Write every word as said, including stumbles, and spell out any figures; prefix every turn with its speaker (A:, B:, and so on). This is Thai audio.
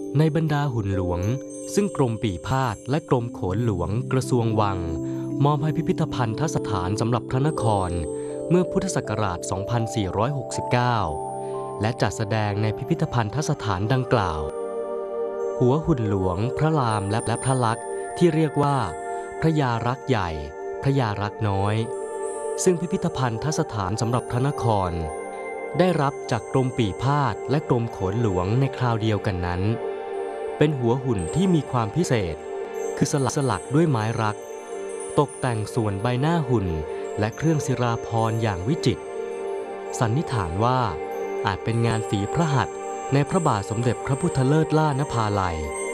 A: ในบรรดาหุ่นหลวงซึ่งกรมปีพาทย์และกรมโขนหลวงกระทรวงวังมอบให้พิพิธภัณฑสถานสำหรับพระนครเมื่อพุทธศักราช สองพันสี่ร้อยหกสิบเก้า และจัดแสดงในพิพิธภัณฑสถานดังกล่าวหัวหุ่นหลวงพระรามและและพระลักษณ์ที่เรียกว่าพระยารักษ์ใหญ่พระยารักษ์น้อยซึ่งพิพิธภัณฑสถานสำหรับพระนครได้รับจากกรมปีพาทย์และกรมโขนหลวงในคราวเดียวกันนั้นเป็นหัวหุ่นที่มีความพิเศษคือสลักสลักด้วยไม้รักตกแต่งส่วนใบหน้าหุ่นและเครื่องศิลาภรณ์อย่างวิจิตรสันนิษฐานว่าอาจเป็นงานฝีพระหัตถ์ในพระบาทสมเด็จพระพุทธเลิศล่านภาลัย